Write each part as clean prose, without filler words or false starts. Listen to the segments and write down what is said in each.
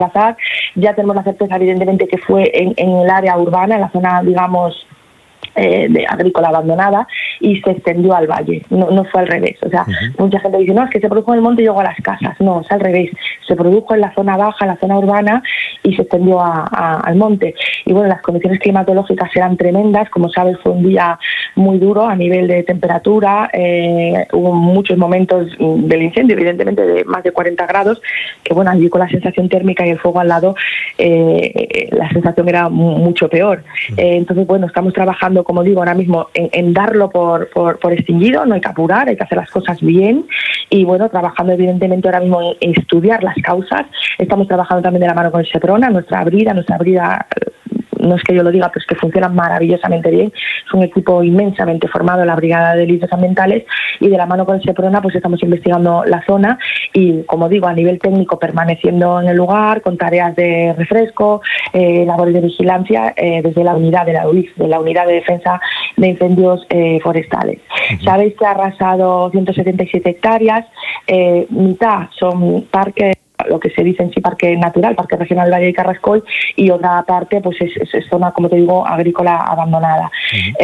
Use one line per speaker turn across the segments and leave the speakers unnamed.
pasar. Ya tenemos la certeza, evidentemente, que fue en el área urbana, en la zona, digamos, de agrícola abandonada, y se extendió al valle, no fue al revés. O sea, mucha gente dice, no, es que se produjo en el monte y llegó a las casas. No, es al revés, se produjo en la zona baja, en la zona urbana, y se extendió al monte. Y bueno, las condiciones climatológicas eran tremendas. Como sabes, fue un día muy duro a nivel de temperatura. Hubo muchos momentos del incendio, evidentemente, de más de 40 grados, que bueno, allí con la sensación térmica y el fuego al lado, la sensación era mucho peor. Entonces, bueno, estamos trabajando, como digo, ahora mismo en darlo por extinguido. No hay que apurar, hay que hacer las cosas bien, y bueno, trabajando evidentemente ahora mismo en estudiar las causas. Estamos trabajando también de la mano con el Seprona, nuestra brida, no es que yo lo diga, pero es que funcionan maravillosamente bien. Es un equipo inmensamente formado, la Brigada de Delitos Ambientales, y de la mano con el Seprona pues estamos investigando la zona y, como digo, a nivel técnico permaneciendo en el lugar con tareas de refresco, labores de vigilancia desde la unidad de la UIF, de la Unidad de Defensa de Incendios Forestales. Sabéis que ha arrasado 177 hectáreas, mitad son parques, lo que se dice en sí parque natural, Parque Regional Valle de Carrascoy, y otra parte pues es zona, como te digo, agrícola abandonada.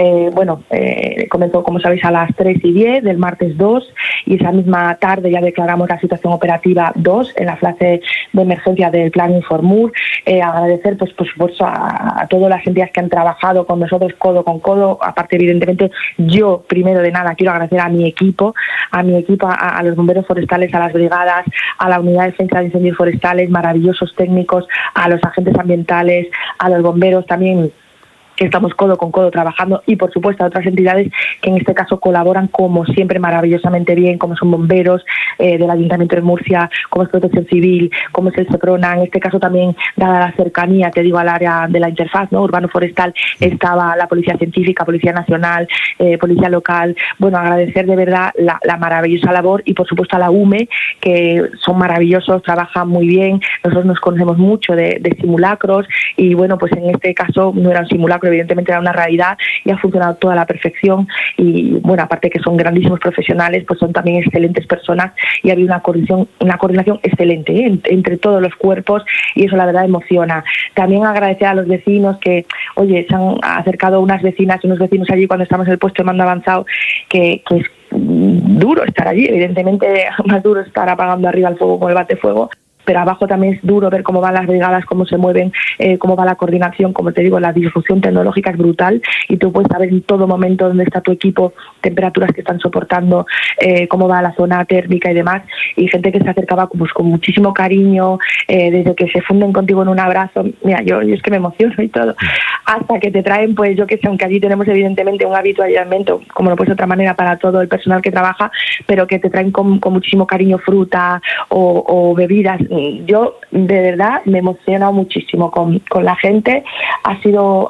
Comenzó, como sabéis, a las 3:10 del martes 2, y esa misma tarde ya declaramos la situación operativa 2 en la fase de emergencia del Plan Informur. Agradecer pues por supuesto a todas las entidades que han trabajado con nosotros codo con codo. Aparte, evidentemente, yo primero de nada quiero agradecer a mi equipo, a los bomberos forestales, a las brigadas, a la Unidad de Defensa de Incendios Forestales, maravillosos técnicos, a los agentes ambientales, a los bomberos también, que estamos codo con codo trabajando, y por supuesto a otras entidades que en este caso colaboran como siempre maravillosamente bien, como son bomberos del Ayuntamiento de Murcia, como es Protección Civil, como es el Seprona. En este caso también, dada la cercanía, te digo, al área de la interfaz, ¿no?, urbano-forestal, estaba la Policía Científica, Policía Nacional, Policía Local. Bueno, agradecer de verdad la maravillosa labor, y por supuesto a la UME, que son maravillosos, trabajan muy bien. Nosotros nos conocemos mucho de simulacros, y bueno, pues en este caso no era un simulacro, evidentemente era una realidad, y ha funcionado toda la perfección. Y bueno, aparte que son grandísimos profesionales, pues son también excelentes personas, y ha habido una coordinación excelente entre todos los cuerpos, y eso la verdad emociona. También agradecer a los vecinos que, oye, se han acercado unas vecinas y unos vecinos allí cuando estamos en el puesto de mando avanzado, que es duro estar allí, evidentemente más duro estar apagando arriba el fuego con el batefuego, pero abajo también es duro ver cómo van las brigadas, cómo se mueven, cómo va la coordinación. Como te digo, la difusión tecnológica es brutal, y tú puedes saber en todo momento dónde está tu equipo, temperaturas que están soportando, cómo va la zona térmica y demás, y gente que se acercaba pues con muchísimo cariño, desde que se funden contigo en un abrazo. Mira, yo es que me emociono y todo, hasta que te traen, pues yo que sé, aunque allí tenemos evidentemente un habituallamiento, como no puede ser de otra manera, para todo el personal que trabaja, pero que te traen con muchísimo cariño fruta o bebidas. Yo de verdad me he emocionado muchísimo con la gente. Ha sido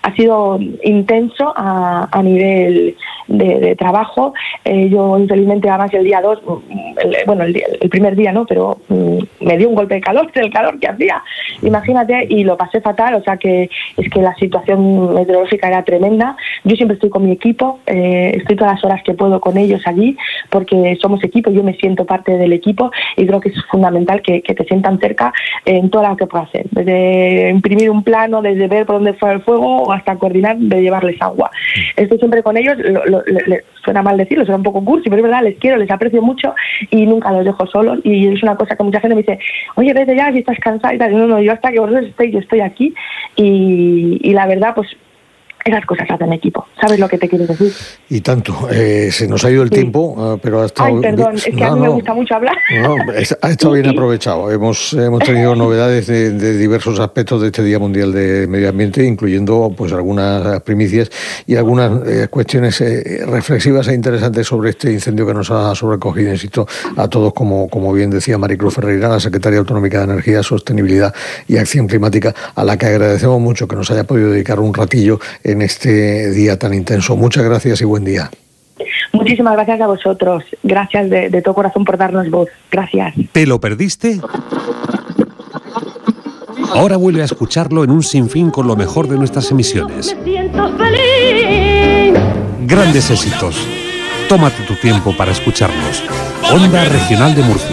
intenso a nivel de trabajo. Yo infelizmente, además, el día 2, el primer día no, pero me dio un golpe de calor, del calor que hacía, imagínate, y lo pasé fatal. O sea que es que la situación meteorológica era tremenda. Yo siempre estoy con mi equipo, estoy todas las horas que puedo con ellos allí, porque somos equipo, yo me siento parte del equipo, y creo que es fundamental que te sientan cerca en todo lo que puedo hacer, desde imprimir un plano, desde ver por dónde fue el fuego, o hasta coordinar de llevarles agua. Estoy siempre con ellos. Suena mal decirlo, suena un poco cursi, pero es verdad, les quiero, les aprecio mucho, y nunca los dejo solos. Y es una cosa que mucha gente me dice, oye, vete ya, si estás cansada y tal. No, yo hasta que vosotros estéis, yo estoy aquí, y la verdad, pues esas cosas hacen equipo. ¿Sabes lo que te quiero decir?
Y tanto. Se nos ha ido el tiempo, pero ha estado...
Ay, perdón, es que a mí me gusta mucho hablar.
No, ha estado bien aprovechado. Hemos tenido novedades de diversos aspectos de este Día Mundial de Medio Ambiente, incluyendo pues algunas primicias y algunas cuestiones reflexivas e interesantes sobre este incendio que nos ha sobrecogido, insisto, a todos, como bien decía Maricruz Ferreira, la Secretaria Autonómica de Energía, Sostenibilidad y Acción Climática, a la que agradecemos mucho que nos haya podido dedicar un ratillo en este día tan intenso. Muchas gracias y buen día.
Muchísimas gracias a vosotros. Gracias de todo corazón por darnos voz. Gracias.
¿Te lo perdiste? Ahora vuelve a escucharlo en un sinfín con lo mejor de nuestras emisiones.
Me siento feliz.
Grandes éxitos. Tómate tu tiempo para escucharlos. Onda Regional de Murcia.